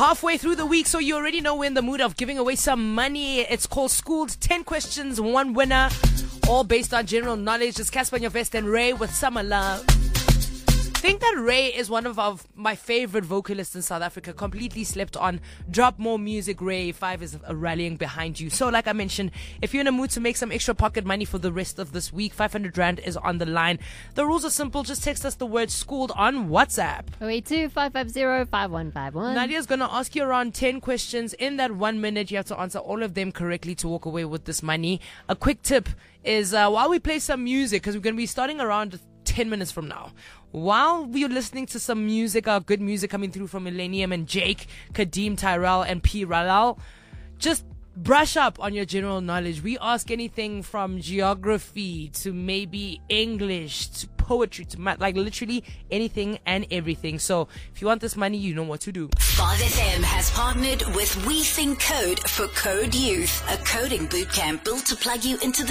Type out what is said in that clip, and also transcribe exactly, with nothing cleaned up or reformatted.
Halfway through the week, so you already know we're in the mood of giving away some money. It's called Schooled. ten questions, one winner, all based on general knowledge. It's Casper on your vest and Ray with Summer Love. I think that Ray is one of our, my favorite vocalists in South Africa. Completely slept on. Drop more music, Ray. Five is rallying behind you. So like I mentioned, if you're in a mood to make some extra pocket money for the rest of this week, five hundred rand is on the line. The rules are simple. Just text us the word schooled on WhatsApp. oh eight two, five five zero, five one five one. Nadia's going to ask you around ten questions. In that one minute, you have to answer all of them correctly to walk away with this money. A quick tip is uh, while we play some music, because we're going to be starting around ten minutes from now. While we're listening to some music, our good music coming through from Millennium and Jake, Kadeem, Tyrell, and P. Ralal, just brush up on your general knowledge. We ask anything from geography to maybe English to poetry to math, like literally anything and everything. So if you want this money, you know what to do. Five F M has partnered with We Think Code for Code Youth, a coding bootcamp built to plug you into the